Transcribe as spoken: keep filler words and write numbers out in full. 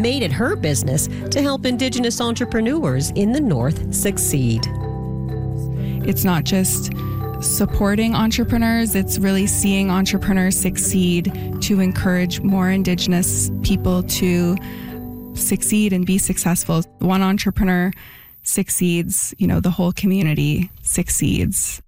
made it her business to help Indigenous entrepreneurs in the North succeed. It's not just supporting entrepreneurs, it's really seeing entrepreneurs succeed to encourage more Indigenous people to succeed and be successful. One entrepreneur succeeds, you know, the whole community succeeds.